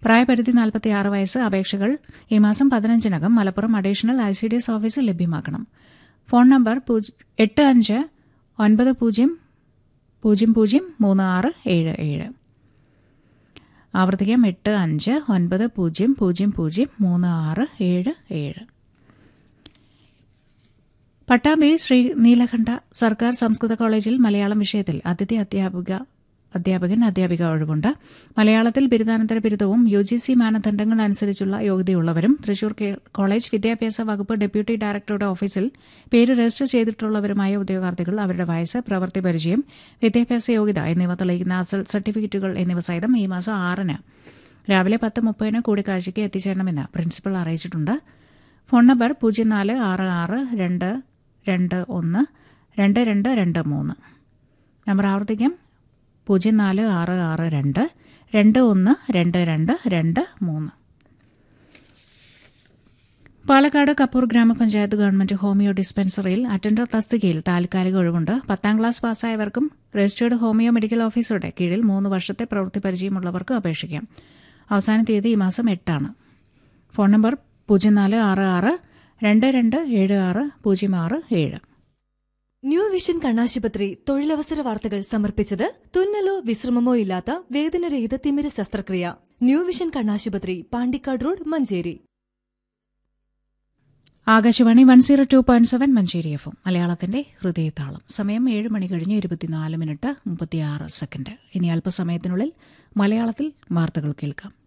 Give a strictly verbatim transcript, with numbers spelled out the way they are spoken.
പ്രായപരിധി നാൽപ്പത്തിയാറ് വയസ്സ്. അപേക്ഷകൾ ഈ മാസം പതിനഞ്ചിനകം Malappuram additional I C D S ഓഫീസിൽ ലഭ്യമാക്കണം. ഫോൺ നമ്പർ എട്ട് അഞ്ച് ഒൻപത് പൂജ്യം പൂജ്യം പൂജ്യം മൂന്ന് ആറ് ഏഴ് ഏഴ്. ആവർത്തിക്കാം, എട്ട് അഞ്ച് ഒൻപത് പൂജ്യം പൂജ്യം പൂജ്യം മൂന്ന് ആറ് ഏഴ് ഏഴ്. പട്ടാമ്പി ശ്രീ നീലകണ്ഠ സർക്കാർ സംസ്കൃത കോളേജിൽ മലയാളം വിഷയത്തിൽ അതിഥി അധ്യാപിക അധ്യാപകൻ അധ്യാപിക ഒഴിവുണ്ട്. മലയാളത്തിൽ ബിരുദാനന്തര ബിരുദവും യു ജി സി മാനദണ്ഡങ്ങൾ അനുസരിച്ചുള്ള യോഗ്യതയുള്ളവരും തൃശൂർ കോളേജ് വിദ്യാഭ്യാസ വകുപ്പ് ഡെപ്യൂട്ടി ഡയറക്ടറുടെ ഓഫീസിൽ പേര് രജിസ്റ്റർ ചെയ്തിട്ടുള്ളവരുമായ ഉദ്യോഗാർത്ഥികൾ അവരുടെ വയസ്സ്, പ്രവൃത്തി പരിചയം, വിദ്യാഭ്യാസ യോഗ്യത എന്നിവ തെളിയിക്കുന്ന അസൽ സർട്ടിഫിക്കറ്റുകൾ എന്നിവ സഹിതം ഈ മാസം ആറിന് രാവിലെ പത്ത് മുപ്പതിന് കൂടിക്കാഴ്ചയ്ക്ക് എത്തിച്ചേരണമെന്ന് പ്രിൻസിപ്പൽ അറിയിച്ചിട്ടുണ്ട്. ഫോൺ നമ്പർ പൂജ്യം നാല് ആറ് ആറ് രണ്ട് രണ്ട് ഒന്ന് രണ്ട് രണ്ട് രണ്ട് മൂന്ന്. നമ്പർ ആവർത്തിക്കാം, പൂജ്യം നാല് ആറ് ആറ് രണ്ട് രണ്ട് ഒന്ന് രണ്ട് രണ്ട് രണ്ട് മൂന്ന്. പാലക്കാട് കപ്പൂർ ഗ്രാമപഞ്ചായത്ത് ഗവൺമെന്റ് ഹോമിയോ ഡിസ്പെൻസറിയിൽ അറ്റൻഡർ തസ്തികയിൽ താൽക്കാലിക ഒഴിവുണ്ട്. പത്താം ക്ലാസ് പാസ്സായവർക്കും രജിസ്റ്റേർഡ് ഹോമിയോ മെഡിക്കൽ ഓഫീസറുടെ കീഴിൽ മൂന്ന് വർഷത്തെ പ്രവൃത്തി പരിചയമുള്ളവർക്കും അപേക്ഷിക്കാം. അവസാന തീയതി ഈ മാസം എട്ടാണ്. ഫോൺ നമ്പർ പൂജ്യം നാല് ആറ് ആറ് രണ്ട് രണ്ട് ഏഴ് ആറ് പൂജ്യം ആറ് ഏഴ്. ന്യൂ വിഷൻ കണ്ണാശുപത്രി തൊഴിലവസര വാർത്തകൾ സമർപ്പിച്ചത് തുന്നലോ വിശ്രമമോ ഇല്ലാത്ത വേദനരഹിത തിമിര ശസ്ത്രക്രിയ. ന്യൂ വിഷൻ കണ്ണാശുപത്രി, Pandikkad road, Manjeri. Akashvani one zero two point seven Manjeri F M, മലയാളത്തിന്റെ ഹൃദയതാളം. സമയം ഏഴ് മണി കഴിഞ്ഞ് ഇരുപത്തിനാല് മിനിറ്റ് മുപ്പത്തിയാറ് സെക്കൻഡ്. ഇനി അല്പസമയത്തിനുള്ളിൽ മലയാളത്തിൽ വാർത്തകൾ കേൾക്കാം.